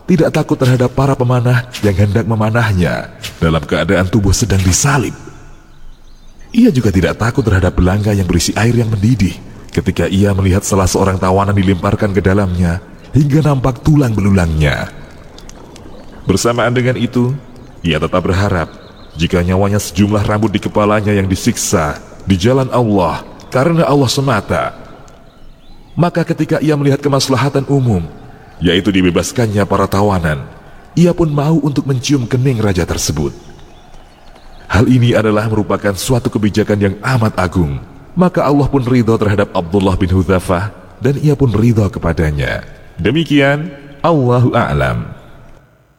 tidak takut terhadap para pemanah yang hendak memanahnya dalam keadaan tubuh sedang disalib. Ia juga tidak takut terhadap belanga yang berisi air yang mendidih ketika ia melihat salah seorang tawanan dilemparkan ke dalamnya hingga nampak tulang belulangnya. Bersamaan dengan itu, ia tetap berharap jika nyawanya sejumlah rambut di kepalanya yang disiksa di jalan Allah karena Allah semata, maka ketika ia melihat kemaslahatan umum, yaitu dibebaskannya para tawanan, ia pun mau untuk mencium kening raja tersebut. Hal ini adalah merupakan suatu kebijakan yang amat agung. Maka Allah pun ridha terhadap Abdullah bin Hudzafah dan ia pun ridha kepadanya. Demikian, Allahu a'lam.